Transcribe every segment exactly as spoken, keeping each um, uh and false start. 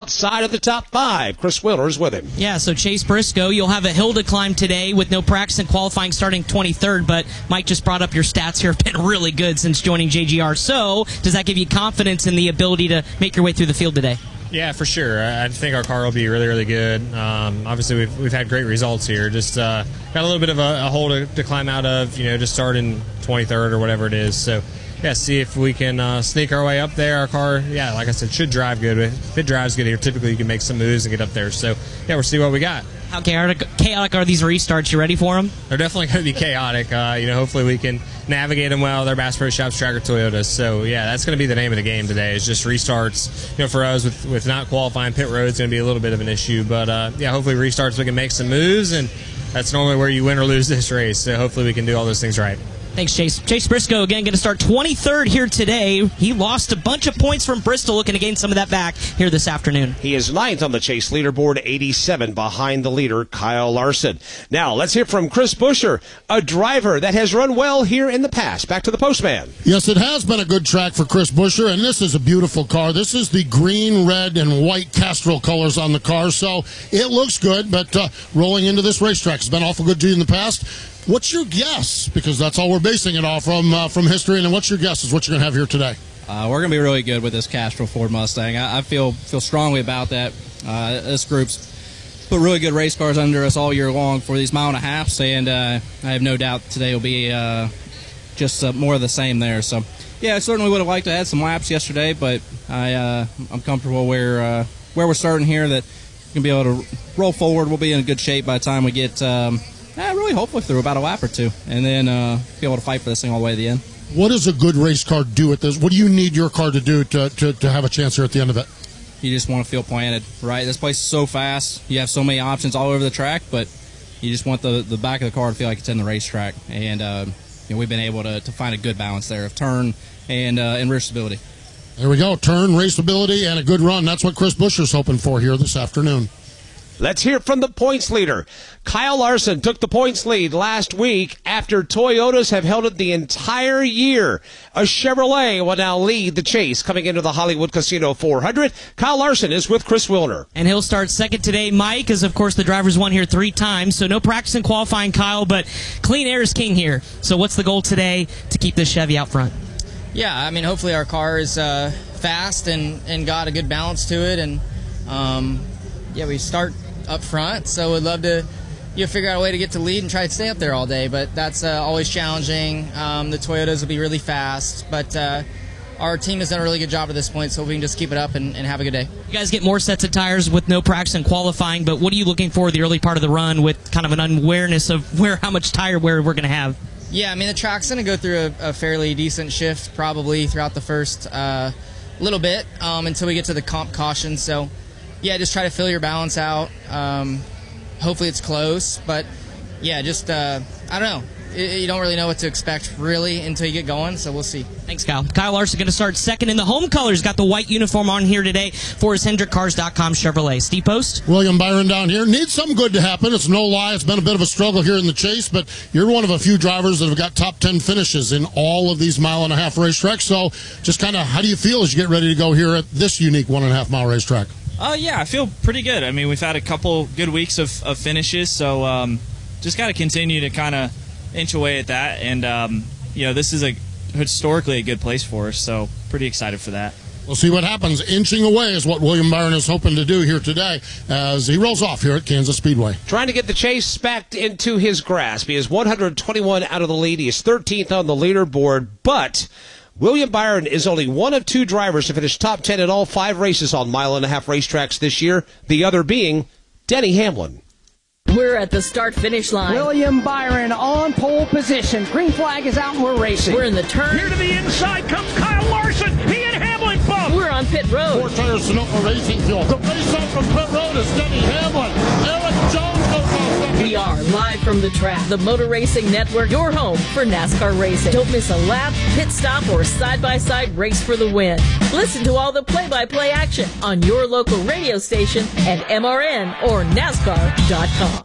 outside of the top five. Chris Wilner's with him. Yeah, so Chase Briscoe, you'll have a hill to climb today with no practice and qualifying starting twenty-third, but Mike just brought up your stats here have been really good since joining J G R. So does that give you confidence in the ability to make your way through the field today? Yeah, for sure. I think our car will be really, really good. Um, obviously, we've we've had great results here. Just uh, got a little bit of a, a hole to, to climb out of, you know, just starting twenty-third or whatever it is. So, yeah, see if we can uh, sneak our way up there. Our car, yeah, like I said, should drive good. If it drives good here, typically you can make some moves and get up there. So, yeah, we'll see what we got. How chaotic, chaotic are these restarts? You ready for them? They're definitely going to be chaotic. Uh, you know, hopefully we can navigate them well. They're Bass Pro Shops Tracker Toyotas. So, yeah, that's going to be the name of the game today is just restarts. You know, for us, with, with not qualifying, pit road's going to be a little bit of an issue. But, uh, yeah, hopefully restarts we can make some moves, and that's normally where you win or lose this race. So hopefully we can do all those things right. Thanks, Chase. Chase Briscoe, again, going to start twenty-third here today. He lost a bunch of points from Bristol, looking to gain some of that back here this afternoon. He is ninth on the Chase leaderboard, eighty-seven behind the leader, Kyle Larson. Now, let's hear from Chris Buescher, a driver that has run well here in the past. Back to the postman. Yes, it has been a good track for Chris Buescher, and this is a beautiful car. This is the green, red, and white Castrol colors on the car, so it looks good, but uh, rolling into this racetrack has been awful good to you in the past. What's your guess? Because that's all we're basing it off from uh, from history. And what's your guess is what you're going to have here today? Uh, we're going to be really good with this Castrol Ford Mustang. I, I feel feel strongly about that. Uh, this group's put really good race cars under us all year long for these mile and a halfs, and uh, I have no doubt today will be uh, just uh, more of the same there. So, yeah, I certainly would have liked to add some laps yesterday, but I uh, I'm comfortable where uh, where we're starting here. That we can be able to roll forward. We'll be in good shape by the time we get. Um, Yeah, really, hopefully through about a lap or two, and then uh, be able to fight for this thing all the way to the end. What does a good race car do at this? What do you need your car to do to, to, to have a chance here at the end of it? You just want to feel planted, right? This place is so fast. You have so many options all over the track, but you just want the, the back of the car to feel like it's in the racetrack. And uh, you know, we've been able to, to find a good balance there of turn and, uh, and rear stability. There we go. Turn, raceability, and a good run. That's what Chris Buescher's hoping for here this afternoon. Let's hear from the points leader. Kyle Larson took the points lead last week after Toyotas have held it the entire year. A Chevrolet will now lead the chase coming into the Hollywood Casino four hundred. Kyle Larson is with Chris Wilner. And he'll start second today. Mike is, of course, the driver's won here three times, so no practice in qualifying, Kyle, but clean air is king here. So what's the goal today to keep this Chevy out front? Yeah, I mean, hopefully our car is uh, fast and, and got a good balance to it. And, um, yeah, we start up front, so we'd love to you know, figure out a way to get to lead and try to stay up there all day, but that's uh, always challenging. Um, the Toyotas will be really fast, but uh, our team has done a really good job at this point, so we can just keep it up and, and have a good day. You guys get more sets of tires with no practice and qualifying, but what are you looking for the early part of the run with kind of an unawareness of where how much tire wear we're going to have? Yeah, I mean, the track's going to go through a, a fairly decent shift probably throughout the first uh, little bit um, until we get to the comp caution, so yeah, just try to fill your balance out. Um, hopefully it's close, but yeah, just, uh, I don't know. It, you don't really know what to expect, really, until you get going, so we'll see. Thanks, Kyle. Kyle Larson going to start second in the home colors. Got the white uniform on here today for his Hendrick Cars dot com Chevrolet. Steve Post? William Byron down here. Needs something good to happen. It's no lie. It's been a bit of a struggle here in the chase, but you're one of a few drivers that have got top ten finishes in all of these mile and a half racetracks. So just kind of how do you feel as you get ready to go here at this unique one and a half mile racetrack? Uh, yeah, I feel pretty good. I mean, we've had a couple good weeks of, of finishes, so um, just got to continue to kind of inch away at that. And, um, you know, this is a historically a good place for us, so pretty excited for that. We'll see what happens. Inching away is what William Byron is hoping to do here today as he rolls off here at Kansas Speedway. Trying to get the chase back into his grasp. He is one hundred twenty-one out of the lead. He is thirteenth on the leaderboard, but William Byron is only one of two drivers to finish top ten in all five races on mile and a half racetracks this year, the other being Denny Hamlin. We're at the start-finish line. William Byron on pole position. Green flag is out and we're racing. We're in the turn. Here to the inside comes Kyle Larson. He and Hamlin bump. We're on pit road. Four tires Sonoma Racing Fuel. The race out from pit road is Denny Hamlin. Eric Jones goes off. We are live from the track. The Motor Racing Network, your home for NASCAR racing. Don't miss a lap, pit stop, or side-by-side race for the win. Listen to all the play-by-play action on your local radio station and M R N or NASCAR dot com.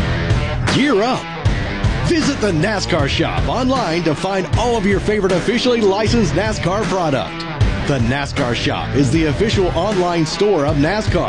Gear up. Visit the NASCAR shop online to find all of your favorite officially licensed NASCAR product. The NASCAR shop is the official online store of NASCAR.